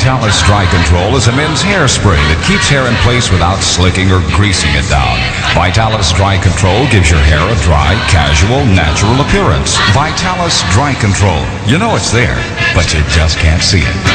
Vitalis Dry Control is a men's hairspray that keeps hair in place without slicking or greasing it down. Vitalis Dry Control gives your hair a dry, casual, natural appearance. Vitalis Dry Control. You know it's there, but you just can't see it.